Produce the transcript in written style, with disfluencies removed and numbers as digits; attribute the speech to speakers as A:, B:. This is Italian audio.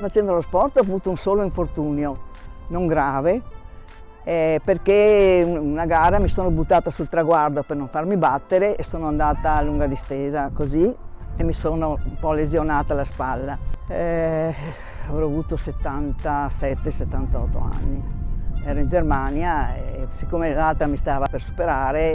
A: facendo lo sport ho avuto un solo infortunio, non grave, perché una gara mi sono buttata sul traguardo per non farmi battere e sono andata a lunga distesa così e mi sono un po' lesionata la spalla. Avrò avuto 77-78 anni. Ero in Germania e siccome l'altra mi stava per superare